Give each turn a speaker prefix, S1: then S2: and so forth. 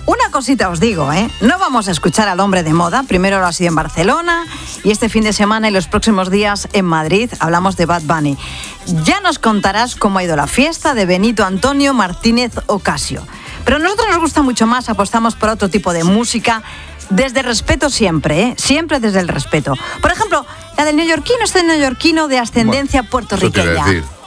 S1: Una cosita os digo, no vamos a escuchar al hombre de moda. Primero lo ha sido en Barcelona y este fin de semana y los próximos días en Madrid. Hablamos de Bad Bunny. Ya nos contarás cómo ha ido la fiesta de Benito Antonio Martínez Ocasio. Pero a nosotros nos gusta mucho más, apostamos por otro tipo de música, desde el respeto siempre, desde el respeto. Por ejemplo, la del neoyorquino, este neoyorquino de ascendencia puertorriqueña.